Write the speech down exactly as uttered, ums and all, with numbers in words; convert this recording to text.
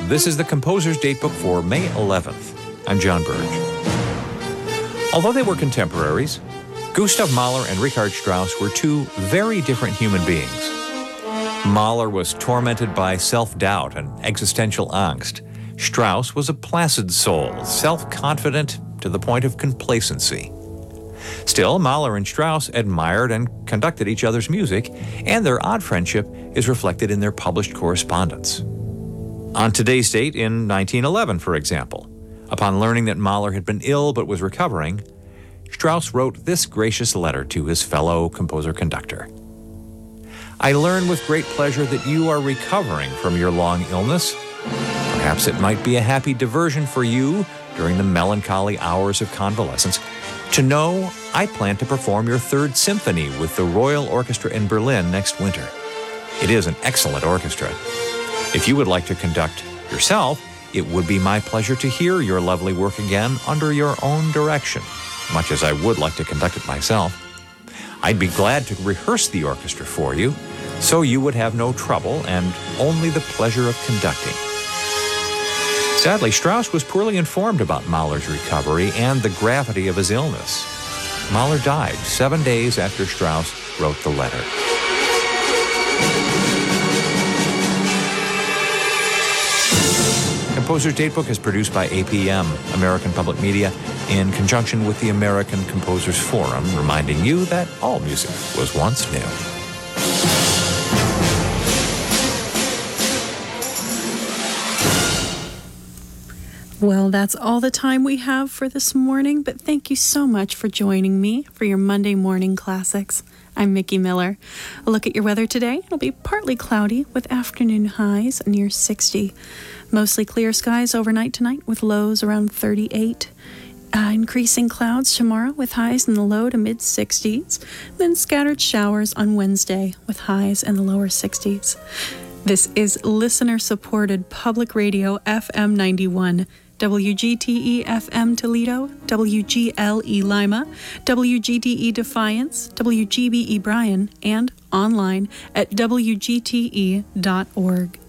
This is the Composer's Datebook for May eleventh. I'm John Burge. Although they were contemporaries, Gustav Mahler and Richard Strauss were two very different human beings. Mahler was tormented by self-doubt and existential angst. Strauss was a placid soul, self-confident to the point of complacency. Still, Mahler and Strauss admired and conducted each other's music, and their odd friendship is reflected in their published correspondence. On today's date, in nineteen eleven, for example, upon learning that Mahler had been ill but was recovering, Strauss wrote this gracious letter to his fellow composer-conductor. I learn with great pleasure that you are recovering from your long illness. Perhaps it might be a happy diversion for you during the melancholy hours of convalescence to know I plan to perform your third symphony with the Royal Orchestra in Berlin next winter. It is an excellent orchestra. If you would like to conduct yourself, it would be my pleasure to hear your lovely work again under your own direction, much as I would like to conduct it myself. I'd be glad to rehearse the orchestra for you, so you would have no trouble and only the pleasure of conducting. Sadly, Strauss was poorly informed about Mahler's recovery and the gravity of his illness. Mahler died seven days after Strauss wrote the letter. Composer's Datebook is produced by A P M, American Public Media, in conjunction with the American Composers Forum, reminding you that all music was once new. Well, that's all the time we have for this morning, but thank you so much for joining me for your Monday Morning Classics. I'm Mickey Miller. A look at your weather today. It'll be partly cloudy with afternoon highs near sixty. Mostly clear skies overnight tonight with lows around thirty-eight. Uh, increasing clouds tomorrow with highs in the low to mid sixties. Then scattered showers on Wednesday with highs in the lower sixties. This is listener-supported public radio F M ninety-one. W G T E F M Toledo, W G L E Lima, W G T E Defiance, W G B E Bryan, and online at W G T E dot org.